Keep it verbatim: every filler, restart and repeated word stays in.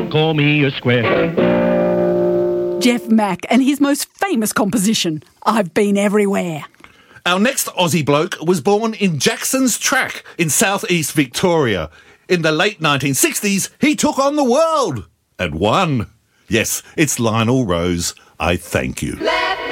call me a square. Jeff Mack and his most famous composition, I've Been Everywhere. Our next Aussie bloke was born in Jackson's Track in southeast Victoria. In the late nineteen sixties, he took on the world and won. Yes, it's Lionel Rose. I thank you. Let